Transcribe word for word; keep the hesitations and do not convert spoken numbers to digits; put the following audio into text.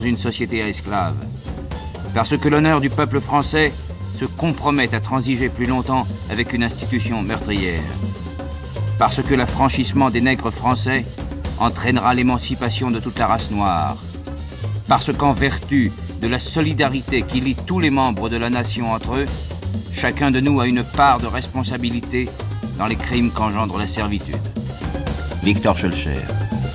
une société à esclaves. Parce que l'honneur du peuple français se compromet à transiger plus longtemps avec une institution meurtrière. Parce que l'affranchissement des nègres français entraînera l'émancipation de toute la race noire. Parce qu'en vertu de la solidarité qui lie tous les membres de la nation entre eux, chacun de nous a une part de responsabilité dans les crimes qu'engendre la servitude. Victor Schœlcher.